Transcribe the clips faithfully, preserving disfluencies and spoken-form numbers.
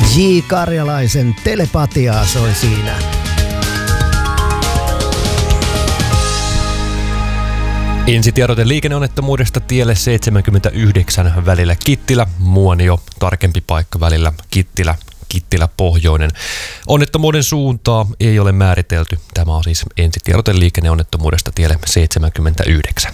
J. Karjalaisen Telepatiaa soi siinä. Ensitiedote liikenneonnettomuudesta tielle seitsemänkymmentäyhdeksän välillä Kittilä, Muonio, tarkempi paikka välillä Kittilä, Kittilä Pohjoinen. Onnettomuuden suuntaa ei ole määritelty. Tämä on siis ensitiedote liikenneonnettomuudesta tielle seitsemänkymmentäyhdeksän.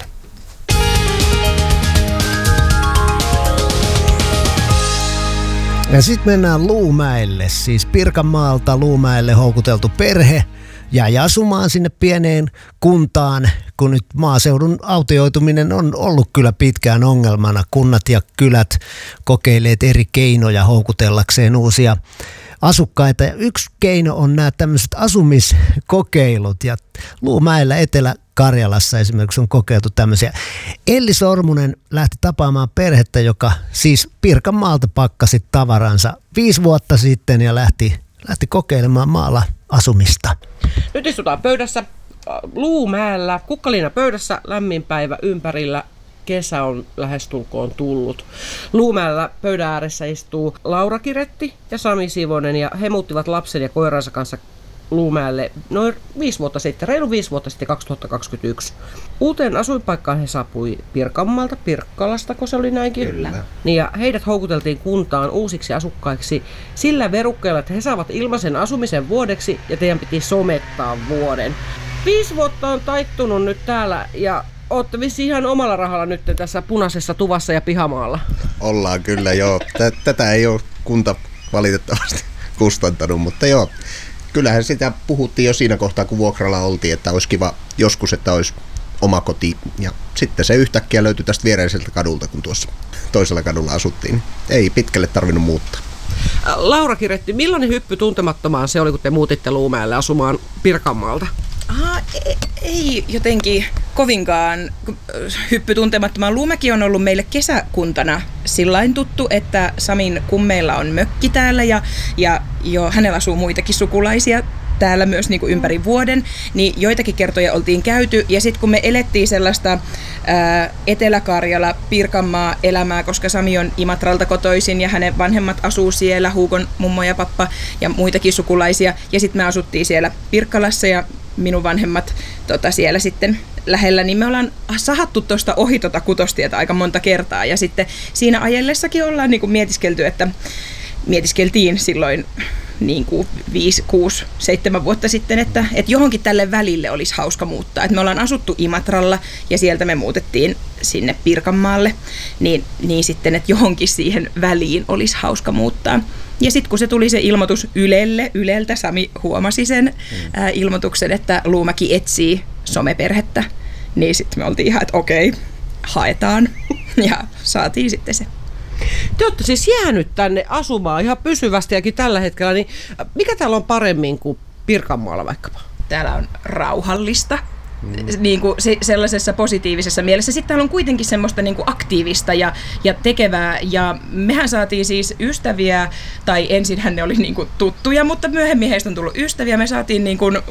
Ja sitten mennään Luumäelle, siis Pirkanmaalta Luumäelle houkuteltu perhe jäi asumaan sinne pieneen kuntaan, kun nyt maaseudun autioituminen on ollut kyllä pitkään ongelmana. Kunnat ja kylät kokeilevat eri keinoja houkutellakseen uusia asukkaita. Ja yksi keino on nämä tämmöiset asumiskokeilut ja Luumäellä Etelä-Karjalassa esimerkiksi on kokeiltu tämmöisiä. Elli Sormunen lähti tapaamaan perhettä, joka siis Pirkanmaalta pakkasi tavaransa viisi vuotta sitten ja lähti, lähti kokeilemaan maalla asumista. Nyt istutaan pöydässä Luumäellä, kukkaliina pöydässä, lämmin päivä ympärillä. Kesä on lähestulkoon tullut. Luumäellä pöydän ääressä istuu Laura Kiretti ja Sami Sivonen ja he muuttivat lapsen ja koiransa kanssa Luumäelle noin viisi vuotta sitten, reilu viisi vuotta sitten kaksituhattakaksikymmentäyksi. Uuteen asuinpaikkaan he saapui Pirkanmaalta, Pirkkalasta, kun se oli näinkin. Kyllä. Niin ja heidät houkuteltiin kuntaan uusiksi asukkaiksi sillä verukkeella, että he saavat ilmaisen asumisen vuodeksi ja teidän piti somettaa vuoden. Viisi vuotta on taittunut nyt täällä ja ootte vissiin ihan omalla rahalla nyt tässä punaisessa tuvassa ja pihamaalla. Ollaan kyllä, joo. Tätä ei ole kunta valitettavasti kustantanut, mutta joo. Kyllähän sitä puhuttiin jo siinä kohtaa, kun vuokralla oltiin, että olisi kiva joskus, että olisi oma koti. Ja sitten se yhtäkkiä löytyi tästä viereiseltä kadulta, kun tuossa toisella kadulla asuttiin. Ei pitkälle tarvinnut muuttaa. Laura Kiretti, millainen hyppy tuntemattomaan se oli, kun te muutitte Luumäelle asumaan Pirkanmaalta? Aha, ei jotenkin kovinkaan hyppy tuntemattomaan. Luumäki on ollut meille kesäkuntana sillain tuttu, että Samin kummeilla on mökki täällä ja, ja jo hänellä asuu muitakin sukulaisia täällä myös niin kuin ympäri vuoden, niin joitakin kertoja oltiin käyty. Ja sitten kun me elettiin sellaista ää, Etelä-Karjala, Pirkanmaa elämää, koska Sami on Imatralta kotoisin ja hänen vanhemmat asuu siellä, Huukon mummo ja pappa ja muitakin sukulaisia. Ja sitten me asuttiin siellä Pirkkalassa ja minun vanhemmat tota, siellä sitten lähellä, niin me ollaan sahattu tuosta ohi tuota Kutostietä aika monta kertaa. Ja sitten siinä ajellessakin ollaan niin kuin mietiskelty, että mietiskeltiin silloin niin kuin viisi, kuusi, seitsemän vuotta sitten, että, että johonkin tälle välille olisi hauska muuttaa. Että me ollaan asuttu Imatralla ja sieltä me muutettiin sinne Pirkanmaalle, niin, niin sitten, että johonkin siihen väliin olisi hauska muuttaa. Ja sitten kun se tuli se ilmoitus Ylelle, Yleltä Sami huomasi sen mm. ää, ilmoituksen, että Luumäki etsii someperhettä, niin sitten me oltiin ihan, että okei, haetaan ja saatiin sitten se. Te olette siis jäänyt tänne asumaan ihan pysyvästiäkin tällä hetkellä, niin mikä täällä on paremmin kuin Pirkanmaalla vaikkapa? Täällä on rauhallista. Mm. Niin kuin se, sellaisessa positiivisessa mielessä. Sitten täällä on kuitenkin semmoista niin kuin aktiivista ja, ja tekevää. Ja mehän saatiin siis ystäviä, tai ensinhän ne oli niin kuin tuttuja, mutta myöhemmin heistä on tullut ystäviä. Me saatiin niin kuin